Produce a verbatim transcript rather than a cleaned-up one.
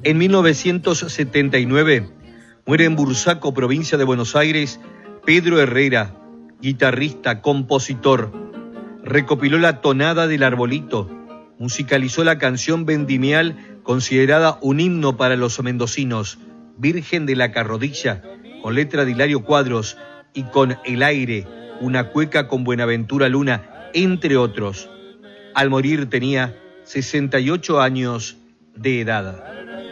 En mil novecientos setenta y nueve muere en Bursaco, provincia de Buenos Aires, Pedro Herrera, guitarrista, compositor. Recopiló la tonada del arbolito, musicalizó la canción vendimial considerada un himno para los mendocinos, Virgen de la Carrodilla, con letra de Hilario Cuadros, y con El aire, una cueca con Buenaventura Luna, entre otros. Al morir tenía sesenta y ocho años de edad.